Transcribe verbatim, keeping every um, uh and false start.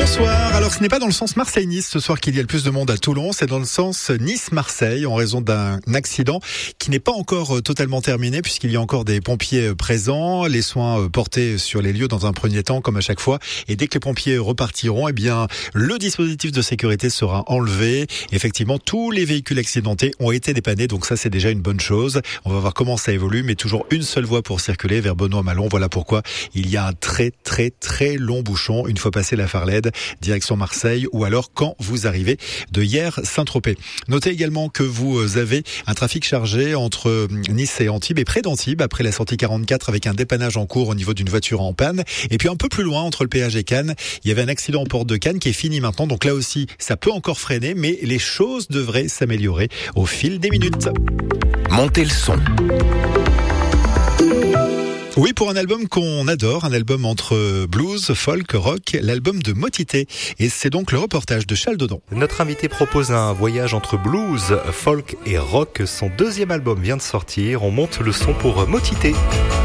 Bonsoir. Alors, ce n'est pas dans le sens Marseille-Nice ce soir qu'il y a le plus de monde à Toulon, c'est dans le sens Nice-Marseille en raison d'un accident qui n'est pas encore totalement terminé puisqu'il y a encore des pompiers présents, les soins portés sur les lieux dans un premier temps comme à chaque fois, et dès que les pompiers repartiront, eh bien le dispositif de sécurité sera enlevé. Effectivement, tous les véhicules accidentés ont été dépannés, donc ça c'est déjà une bonne chose. On va voir comment ça évolue, mais toujours une seule voie pour circuler vers Benoît-Malon. Voilà pourquoi il y a un très très très long bouchon une fois passé la Farlède, direction Marseille, ou alors quand vous arrivez de Hyères-Saint-Tropez. Notez également que vous avez un trafic chargé entre Nice et Antibes et près d'Antibes après la sortie quarante-quatre avec un dépannage en cours au niveau d'une voiture en panne. Et puis un peu plus loin entre le péage et Cannes, il y avait un accident en porte de Cannes qui est fini maintenant. Donc là aussi, ça peut encore freiner, mais les choses devraient s'améliorer au fil des minutes. Montez le son. Oui, pour un album qu'on adore, un album entre blues, folk, rock, l'album de Motité. Et c'est donc le reportage de Charles Dodon. Notre invité propose un voyage entre blues, folk et rock. Son deuxième album vient de sortir. On monte le son pour Motité.